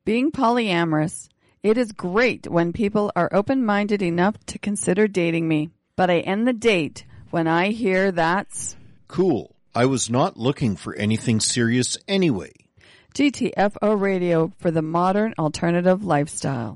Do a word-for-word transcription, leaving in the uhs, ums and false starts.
being polyamorous. It is great when people are open-minded enough to consider dating me. But I end the date when I hear that's... Cool. I was not looking for anything serious anyway. G T F O Radio for the modern alternative lifestyle.